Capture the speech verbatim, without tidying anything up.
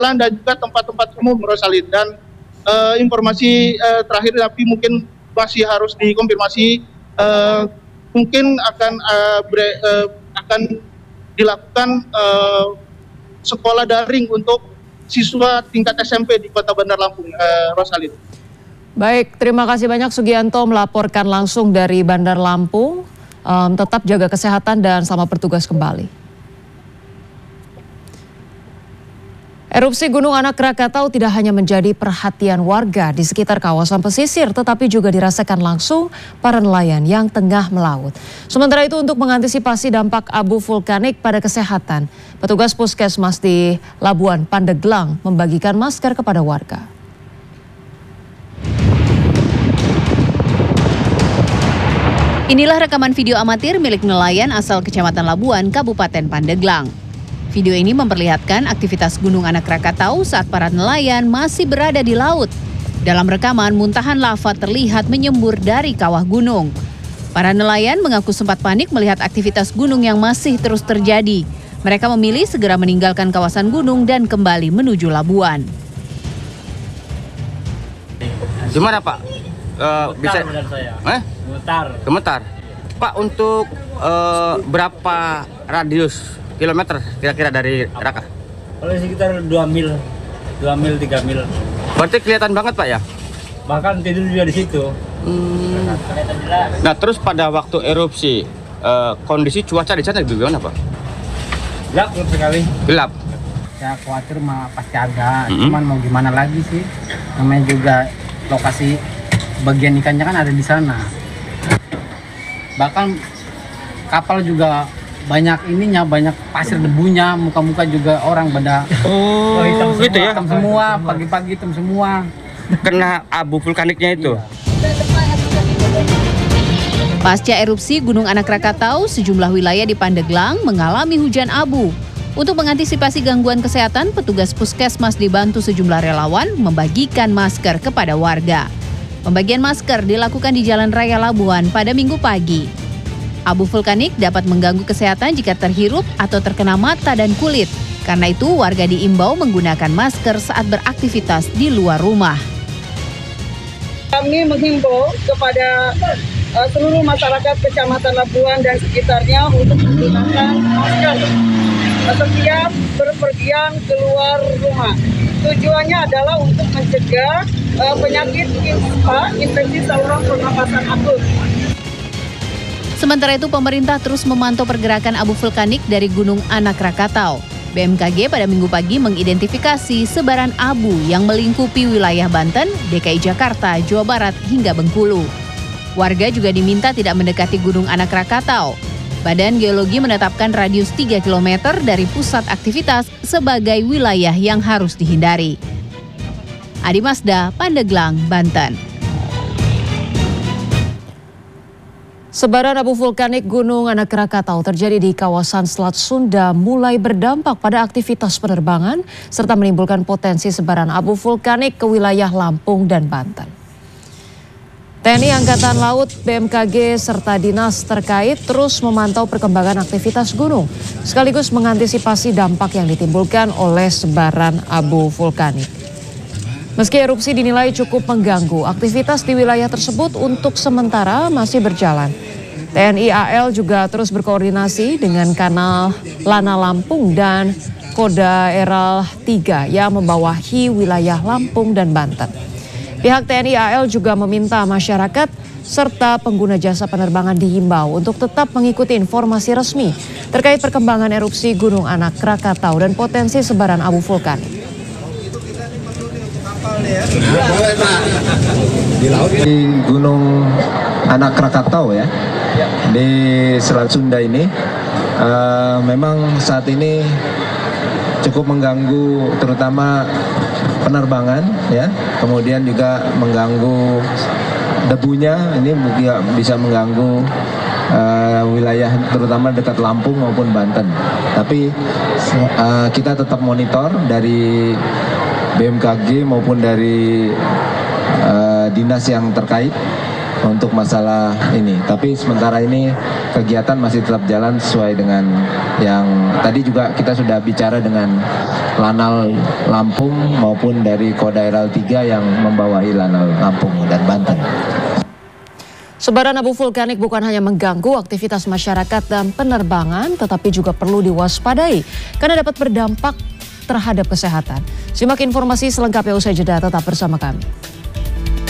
dan juga tempat-tempat umum, Rosalid. Dan uh, informasi uh, terakhir tapi mungkin masih harus dikonfirmasi, uh, mungkin akan uh, bre, uh, akan dilakukan uh, sekolah daring untuk siswa tingkat S M P di Kota Bandar Lampung, uh, Rosalid. Baik, terima kasih banyak Sugianto melaporkan langsung dari Bandar Lampung. Um, tetap jaga kesehatan dan selamat bertugas kembali. Erupsi Gunung Anak Krakatau tidak hanya menjadi perhatian warga di sekitar kawasan pesisir, tetapi juga dirasakan langsung para nelayan yang tengah melaut. Sementara itu, untuk mengantisipasi dampak abu vulkanik pada kesehatan, petugas puskesmas di Labuan Pandeglang membagikan masker kepada warga. Inilah rekaman video amatir milik nelayan asal Kecamatan Labuan, Kabupaten Pandeglang. Video ini memperlihatkan aktivitas Gunung Anak Krakatau saat para nelayan masih berada di laut. Dalam rekaman, muntahan lava terlihat menyembur dari kawah gunung. Para nelayan mengaku sempat panik melihat aktivitas gunung yang masih terus terjadi. Mereka memilih segera meninggalkan kawasan gunung dan kembali menuju Labuan. Gimana Pak? Uh, bisa? Saya. Eh? Gemetar. Gemetar. Pak, untuk uh, berapa radius kilometer kira-kira dari Raka? Kalau sekitar dua mil, dua mil, tiga mil. Berarti kelihatan banget Pak ya? Bahkan tidur juga di situ. Hmm. Nah, terus pada waktu erupsi, uh, kondisi cuaca di sana gimana Pak? Gelap sekali. Gelap. Ya khawatir mah pasti ada, Mm-hmm. cuman mau gimana lagi sih? Namanya juga lokasi bagian ikannya kan ada di sana. Bahkan kapal juga banyak ininya, banyak pasir debunya, muka-muka juga orang pada oh, hitam semua, gitu ya? hitam semua, pagi-pagi hitam semua. Kena abu vulkaniknya itu. Iya. Pasca erupsi Gunung Anak Krakatau, sejumlah wilayah di Pandeglang mengalami hujan abu. Untuk mengantisipasi gangguan kesehatan, petugas puskesmas dibantu sejumlah relawan membagikan masker kepada warga. Pembagian masker dilakukan di Jalan Raya Labuan pada Minggu pagi. Abu vulkanik dapat mengganggu kesehatan jika terhirup atau terkena mata dan kulit. Karena itu, warga diimbau menggunakan masker saat beraktivitas di luar rumah. Kami menghimbau kepada uh, seluruh masyarakat Kecamatan Labuan dan sekitarnya untuk menggunakan masker setiap berpergian keluar rumah. Tujuannya adalah untuk mencegah uh, penyakit ispa, infeksi saluran pernapasan akut. Sementara itu, pemerintah terus memantau pergerakan abu vulkanik dari Gunung Anak Krakatau. B M K G pada Minggu pagi mengidentifikasi sebaran abu yang melingkupi wilayah Banten, D K I Jakarta, Jawa Barat, hingga Bengkulu. Warga juga diminta tidak mendekati Gunung Anak Krakatau. Badan Geologi menetapkan radius tiga kilometer dari pusat aktivitas sebagai wilayah yang harus dihindari. Adi Masda, Pandeglang, Banten. Sebaran abu vulkanik Gunung Anak Krakatau terjadi di kawasan Selat Sunda mulai berdampak pada aktivitas penerbangan serta menimbulkan potensi sebaran abu vulkanik ke wilayah Lampung dan Banten. T N I Angkatan Laut, B M K G, serta dinas terkait terus memantau perkembangan aktivitas gunung, sekaligus mengantisipasi dampak yang ditimbulkan oleh sebaran abu vulkanik. Meski erupsi dinilai cukup mengganggu, aktivitas di wilayah tersebut untuk sementara masih berjalan. T N I A L juga terus berkoordinasi dengan Kanal Lana Lampung dan Koda Eral tiga yang membawahi wilayah Lampung dan Banten. Pihak T N I A L juga meminta masyarakat serta pengguna jasa penerbangan dihimbau untuk tetap mengikuti informasi resmi terkait perkembangan erupsi Gunung Anak Krakatau dan potensi sebaran abu vulkanik. Di Gunung Anak Krakatau ya, di Selat Sunda ini uh, memang saat ini cukup mengganggu terutama penerbangan ya, kemudian juga mengganggu debunya, ini bisa mengganggu uh, wilayah terutama dekat Lampung maupun Banten. Tapi uh, kita tetap monitor dari B M K G maupun dari uh, dinas yang terkait untuk masalah ini. Tapi sementara ini kegiatan masih tetap jalan sesuai dengan yang tadi juga kita sudah bicara dengan Lanal Lampung maupun dari Kodaeral tiga yang membawahi Lanal Lampung dan Banten. Sebaran abu vulkanik bukan hanya mengganggu aktivitas masyarakat dan penerbangan, tetapi juga perlu diwaspadai karena dapat berdampak terhadap kesehatan. Simak informasi selengkapnya usai jeda, tetap bersama kami.